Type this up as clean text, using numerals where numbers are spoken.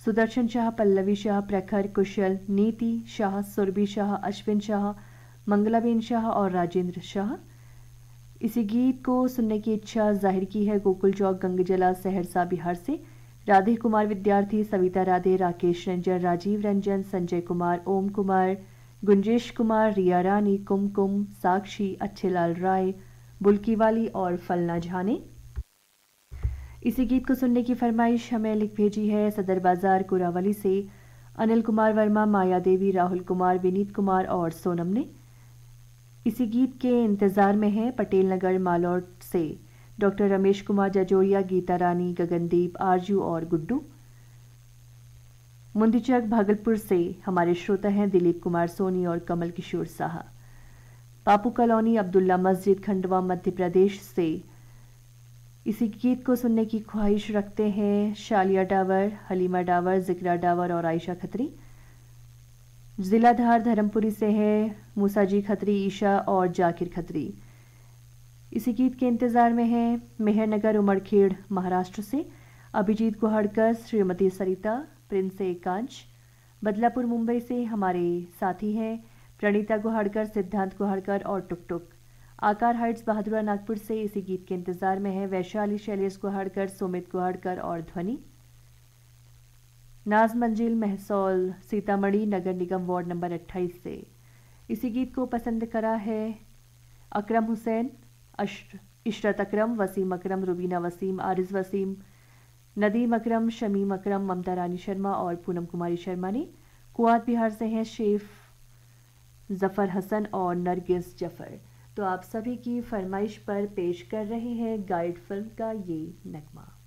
सुदर्शन शाह, पल्लवी शाह, प्रखर, कुशल, नीति शाह, सुरभि शाह, अश्विन शाह, मंगलाबेन शाह और राजेंद्र शाह। इसी गीत को सुनने की इच्छा जाहिर की है गोकुल चौक, गंगजला, सहरसा, बिहार से राधे कुमार विद्यार्थी, सविता राधे, राकेश रंजन, राजीव रंजन, संजय कुमार, ओम कुमार, गुंजेश कुमार, रिया रानी, कुमकुम, साक्षी, अच्छेलाल राय, बुल्की वाली और फलना झा ने इसी गीत को सुनने की फरमाइश हमें लिख भेजी है सदर बाजार कुरावली से अनिल कुमार वर्मा, माया देवी, राहुल कुमार, विनीत कुमार और सोनम ने। इसी गीत के इंतजार में है पटेल नगर मालौट से डॉक्टर रमेश कुमार जजोरिया, गीता रानी, गगनदीप, आरजू और गुड्डू। मुंदीचक भागलपुर से हमारे श्रोता हैं दिलीप कुमार सोनी और कमल किशोर साहा। पापू कॉलोनी, अब्दुल्ला मस्जिद, खंडवा, मध्य प्रदेश से इसी गीत को सुनने की ख्वाहिश रखते हैं शालिया डावर, हलीमा डावर, जिक्रा डावर और आयशा खत्री। जिला धार धर्मपुरी से है मूसा जी खत्री, ईशा और जाकिर खत्री। इसी गीत के इंतजार में है मेहरनगर, उमरखेड़, महाराष्ट्र से अभिजीत गुहाड़कर, श्रीमती सरिता, प्रिंस एकांश। बदलापुर मुंबई से हमारे साथी हैं प्रणीता गुहाड़कर, सिद्धांत गुहाड़कर और टुक टुक। आकार हाइट्स, बहादुरा, नागपुर से इसी गीत के इंतजार में है वैशाली, शैलेश गुहाड़कर, सुमित गुहाड़कर और ध्वनि। नाज मंजिल, महसौल, सीतामढ़ी नगर निगम वार्ड नंबर 28 से इसी गीत को पसंद करा है अकरम हुसैन, इशरत अकरम, वसीम अकरम, रुबीना वसीम, आरिज वसीम, नदीम अकरम, शमीम अकरम, ममता रानी शर्मा और पूनम कुमारी शर्मा ने। कुआत बिहार से हैं शेफ जफर हसन और नरगिस जफर। तो आप सभी की फरमाइश पर पेश कर रहे हैं गाइड फिल्म का ये नगमा।